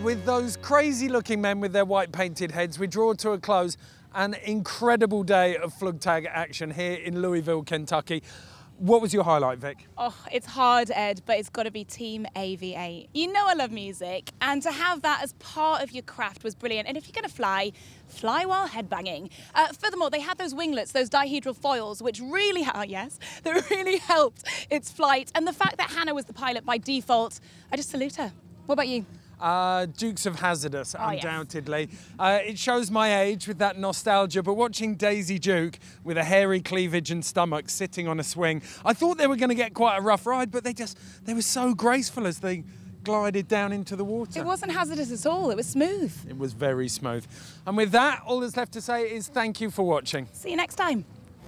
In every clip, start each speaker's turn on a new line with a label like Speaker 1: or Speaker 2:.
Speaker 1: with those crazy-looking men with their white painted heads, we draw to a close an incredible day of Flugtag action here in Louisville, Kentucky. What was your highlight, Vic?
Speaker 2: Oh, it's hard, Ed, but it's got to be Team AV8. You know I love music, and to have that as part of your craft was brilliant. And if you're going to fly while headbanging. Furthermore, they had those winglets, those dihedral foils, which really, that really helped its flight. And the fact that Hannah was the pilot by default, I just salute her. What about you?
Speaker 1: Dukes of Hazzardous, undoubtedly. Yes. It shows my age with that nostalgia, but watching Daisy Duke with a hairy cleavage and stomach sitting on a swing, I thought they were going to get quite a rough ride, but they were so graceful as they glided down into the water.
Speaker 2: It wasn't hazardous at all, it was smooth.
Speaker 1: It was very smooth. And with that, all that's left to say is thank you for watching.
Speaker 2: See you next time.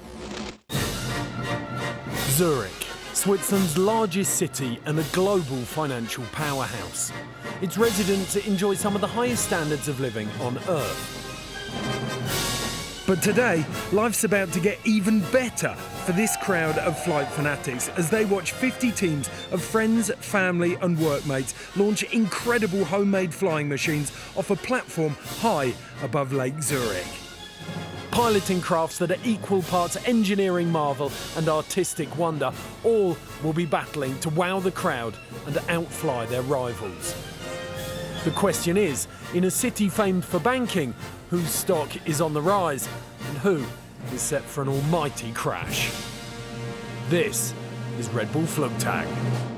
Speaker 3: Zurich, Switzerland's largest city and a global financial powerhouse. Its residents enjoy some of the highest standards of living on Earth. But today, life's about to get even better for this crowd of flight fanatics as they watch 50 teams of friends, family and workmates launch incredible homemade flying machines off a platform high above Lake Zurich. Piloting crafts that are equal parts engineering marvel and artistic wonder, all will be battling to wow the crowd and outfly their rivals. The question is, in a city famed for banking, whose stock is on the rise and who is set for an almighty crash? This is Red Bull Flugtag.